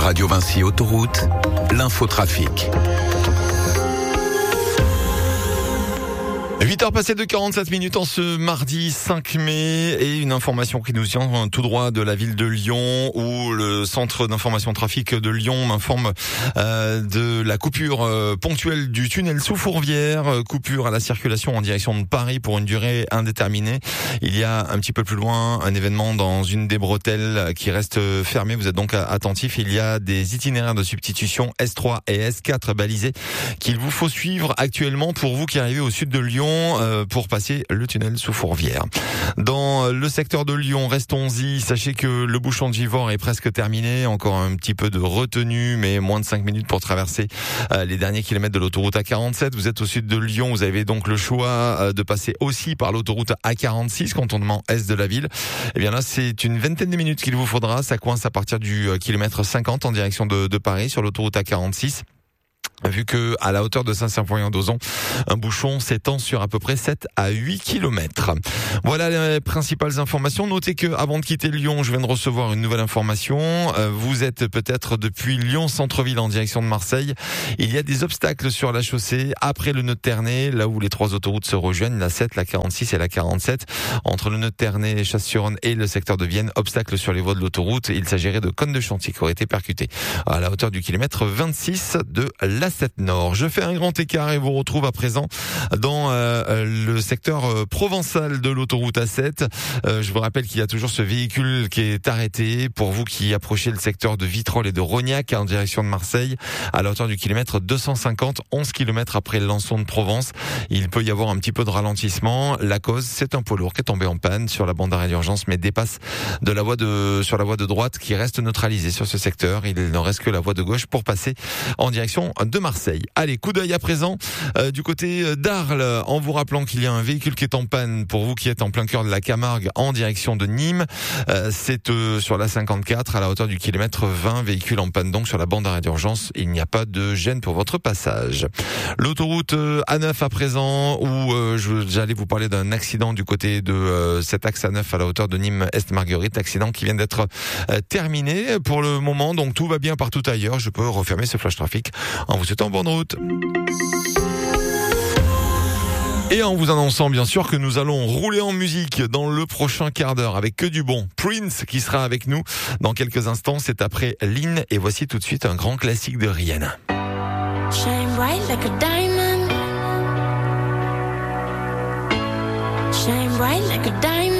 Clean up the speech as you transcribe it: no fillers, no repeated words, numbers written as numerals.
Radio Vinci Autoroute, l'infotrafic. 8h passées de 47 minutes en ce mardi 5 mai et une information qui nous vient tout droit de la ville de Lyon où le centre d'information trafic de Lyon m'informe de la coupure ponctuelle du tunnel sous Fourvière, coupure à la circulation en direction de Paris pour une durée indéterminée. Il y a un petit peu plus loin un événement dans une des bretelles qui reste fermée, vous êtes donc attentifs. Il y a des itinéraires de substitution S3 et S4 balisés qu'il vous faut suivre actuellement pour vous qui arrivez au sud de Lyon pour passer le tunnel sous Fourvière. Dans le secteur de Lyon, restons-y. Sachez que le bouchon de Givors est presque terminé. Encore un petit peu de retenue, mais moins de 5 minutes pour traverser les derniers kilomètres de l'autoroute A47. Vous êtes au sud de Lyon. Vous avez donc le choix de passer aussi par l'autoroute A46, contournement est de la ville. Et bien là, c'est une vingtaine de minutes qu'il vous faudra. Ça coince à partir du kilomètre 50 en direction de Paris sur l'autoroute A46. Vu que à la hauteur de Saint-Symphorien-d'Ozon, un bouchon s'étend sur à peu près 7 à 8 kilomètres. Voilà les principales informations. Notez que avant de quitter Lyon, je viens de recevoir une nouvelle information. Vous êtes peut-être depuis Lyon centre-ville en direction de Marseille. Il y a des obstacles sur la chaussée après le nœud de Ternay, là où les trois autoroutes se rejoignent, la 7, la 46 et la 47. Entre le nœud de Ternay, Chasse-sur-Rhône et le secteur de Vienne, obstacles sur les voies de l'autoroute. Il s'agirait de cônes de chantier qui auraient été percutés à la hauteur du kilomètre 26 de la 7 Nord. Je fais un grand écart et vous retrouve à présent dans le secteur provençal de l'autoroute A7. Je vous rappelle qu'il y a toujours ce véhicule qui est arrêté pour vous qui approchez le secteur de Vitrolles et de Rognac en direction de Marseille à la hauteur du kilomètre 250, 11 km après Lançon de Provence. Il peut y avoir un petit peu de ralentissement. La cause, c'est un poids lourd qui est tombé en panne sur la bande d'arrêt d'urgence mais dépasse sur la voie de droite qui reste neutralisée sur ce secteur. Il ne reste que la voie de gauche pour passer en direction de Marseille. Allez, coup d'œil à présent du côté d'Arles, en vous rappelant qu'il y a un véhicule qui est en panne pour vous qui êtes en plein cœur de la Camargue en direction de Nîmes. C'est sur la 54 à la hauteur du kilomètre 20, véhicule en panne donc sur la bande d'arrêt d'urgence. Il n'y a pas de gêne pour votre passage. L'autoroute A9 à présent où j'allais vous parler d'un accident du côté de cet axe A9 à la hauteur de Nîmes-Est-Marguerite, accident qui vient d'être terminé pour le moment, donc tout va bien partout ailleurs. Je peux refermer ce flash trafic en vous souhaitant bonne route. Et en vous annonçant bien sûr que nous allons rouler en musique dans le prochain quart d'heure avec que du bon. Prince qui sera avec nous dans quelques instants, c'est après Lynn et voici tout de suite un grand classique de Rihanna. Shine bright like a diamond. Shine bright like a diamond.